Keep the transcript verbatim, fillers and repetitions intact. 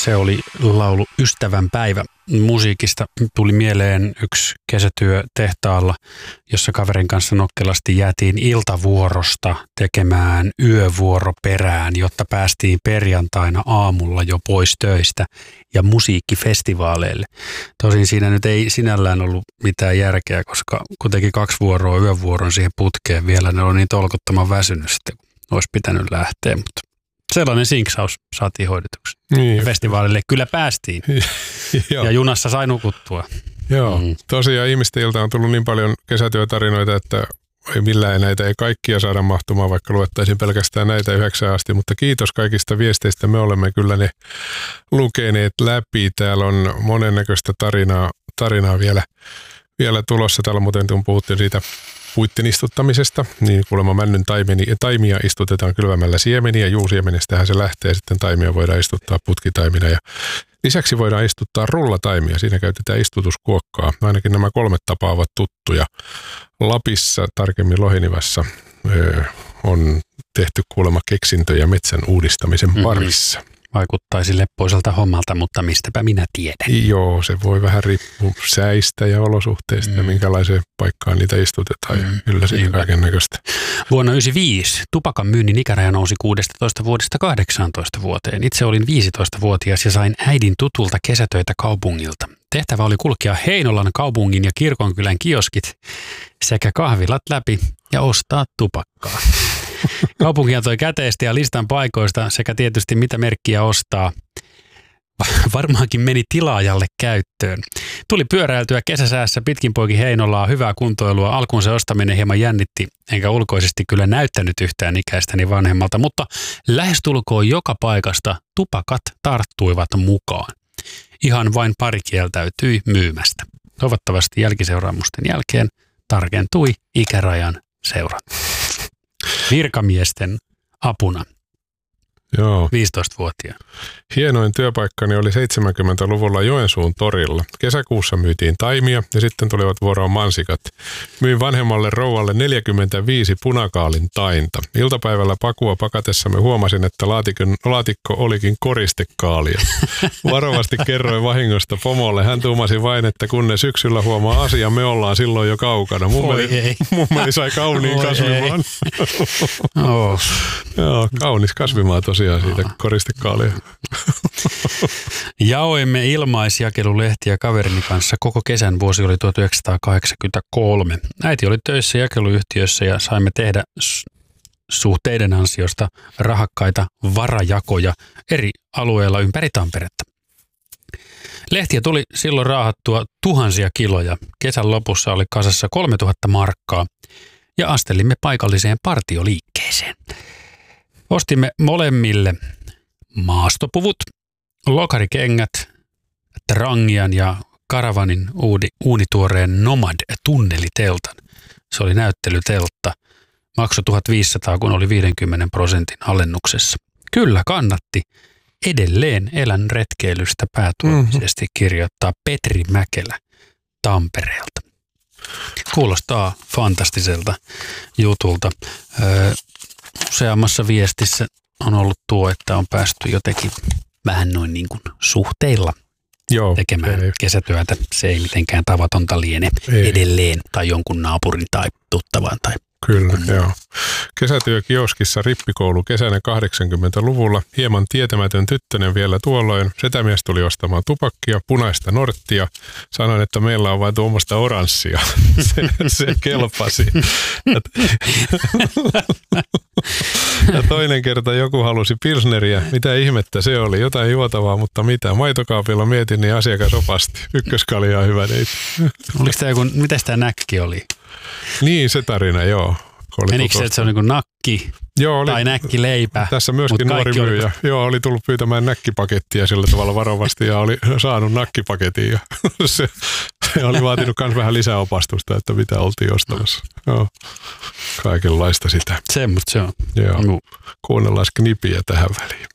Se oli laulu Ystävän päivä. Musiikista tuli mieleen yksi kesätyö tehtaalla, jossa kaverin kanssa nokkelasti jäätiin iltavuorosta tekemään yövuoro perään, jotta päästiin perjantaina aamulla jo pois töistä ja musiikkifestivaaleille. Tosin siinä nyt ei sinällään ollut mitään järkeä, koska kun teki kaksi vuoroa yövuoron siihen putkeen vielä, ne oli niin tolkuttoman väsynyt sitten, kun olisi pitänyt lähteä, mutta sellainen sinksaus saatiin hoidetuksi. Niin. Festivaalille kyllä päästiin. Ja junassa sai nukuttua. Joo, mm. tosiaan ihmisten ilta on tullut niin paljon kesätyötarinoita, että ei millään näitä ei kaikkia saada mahtumaan, vaikka luettaisiin pelkästään näitä yhdeksään asti. Mutta kiitos kaikista viesteistä. Me olemme kyllä ne lukeneet läpi. Täällä on monennäköistä tarinaa, tarinaa vielä, vielä tulossa. Täällä muuten kun puhuttiin siitä puitten istuttamisesta, niin kuulemma männyn taimeni, taimia istutetaan kylvämällä siemeniä. Juusiemenestähän se lähtee, sitten taimia voidaan istuttaa putkitaimina. Ja lisäksi voidaan istuttaa rullataimia. Siinä käytetään istutuskuokkaa. Ainakin nämä kolme tapaa ovat tuttuja. Lapissa, tarkemmin Lohinivassa, on tehty kuulemma keksintöjä metsän uudistamisen parissa. Mm-hmm. Vaikuttaisi leppoiselta hommalta, mutta mistäpä minä tiedän. Joo, se voi vähän riippua säistä ja olosuhteista mm. ja minkälaiseen paikkaan niitä istutetaan mm. ja kyllä siitä kaiken näköistä. Vuonna yhdeksänkymmentäviisi tupakan myynnin ikäraja nousi kuusitoista vuodesta kahdeksantoista vuoteen. Itse olin viisitoistavuotias ja sain äidin tutulta kesätöitä kaupungilta. Tehtävä oli kulkea Heinolan kaupungin ja Kirkonkylän kioskit sekä kahvilat läpi ja ostaa tupakkaa. Kaupunki antoi käteistä ja listan paikoista sekä tietysti mitä merkkiä ostaa. Varmaankin meni tilaajalle käyttöön. Tuli pyöräiltyä kesäsäässä pitkin poikin Heinolaa, hyvää kuntoilua. Alkuun se ostaminen hieman jännitti, enkä ulkoisesti kyllä näyttänyt yhtään ikäistäni vanhemmalta, mutta lähestulkoon joka paikasta tupakat tarttuivat mukaan. Ihan vain pari kieltäytyi myymästä. Toivottavasti jälkiseuraamusten jälkeen tarkentui ikärajan seuranta. Virkamiesten apuna. Joo. viisitoistavuotiaan. Hienoin työpaikkani oli seitsemänkymmentäluvulla Joensuun torilla. Kesäkuussa myytiin taimia ja sitten tulivat vuoroon mansikat. Myin vanhemmalle rouvalle neljäkymmentäviisi punakaalin tainta. Iltapäivällä pakua pakatessamme huomasin, että laatikon, laatikko olikin koristekaalia. Varovasti kerroin vahingosta pomolle. Hän tuumasi vain, että kun ne syksyllä huomaa asiaa, me ollaan silloin jo kaukana. Mummeli, mummeli sai kauniin kasvimaan. Oh. Joo, kaunis kasvimaa tosiaan. Ja siitä koristekaalia. Jaoimme ilmaisjakelulehtiä kaverini kanssa. Koko kesän vuosi oli tuhatyhdeksänsataakahdeksankymmentäkolme. Äiti oli töissä jakeluyhtiössä ja saimme tehdä suhteiden ansiosta rahakkaita varajakoja eri alueilla ympäri Tamperetta. Lehtiä tuli silloin raahattua tuhansia kiloja. Kesän lopussa oli kasassa kolmetuhatta markkaa ja astelimme paikalliseen partioliikkeeseen. Ostimme molemmille maastopuvut, lokarikengät, Trangian ja Karavanin uudi, uunituoreen Nomad-tunneliteltan. Se oli näyttelyteltta. Maksoi tuhatviisisataa, kun oli viidenkymmenen prosentin alennuksessa. Kyllä kannatti. Edelleen elän retkeilystä päätoimisesti, kirjoittaa Petri Mäkelä Tampereelta. Kuulostaa fantastiselta jutulta. Öö, Useammassa viestissä on ollut tuo, että on päästy jotenkin vähän noin niin kuin suhteilla Joo, tekemään ei. kesätyötä. Se ei mitenkään tavatonta liene ei. edelleen tai jonkun naapurin tai tuttavan. Tai Kyllä, mm. joo. Kesätyö kioskissa rippikoulu kesänä kahdeksankymmentäluvulla. Hieman tietämätön tyttönen vielä tuolloin. Setämies tuli ostamaan tupakkia, punaista norttia. Sanoin, että meillä on vain tuommoista oranssia. Se, se kelpasi. Ja toinen kerta joku halusi pilsneriä. Mitä ihmettä se oli? Jotain juotavaa, mutta mitä? Maitokaapilla mietin, niin asiakas opasti. Ykköskaljaa hyvä neiti. Oliko tämä joku, mitä tämä näkki oli? Niin, se tarina, joo. Menikö se, että se on niin kuin nakki joo, oli, tai näkkileipä? Tässä myöskin nuori myyjä. Oli... Joo, oli tullut pyytämään näkkipakettia sillä tavalla varovasti ja oli saanut nakkipaketin. Ja se, se oli vaatinut myös vähän lisää opastusta, että mitä oltiin ostamassa. Joo. Kaikenlaista sitä. Semmosta se on. Joo. Mm. Kuunnellaan knipiä tähän väliin.